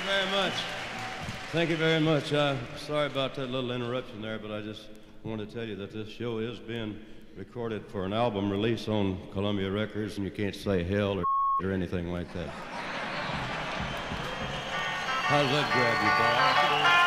you very much. Thank you very much. Sorry about that little interruption there, but I just wanted to tell you that this show is being recorded for an album release on Columbia Records, and you can't say hell or anything like that. How does that grab you, Bob?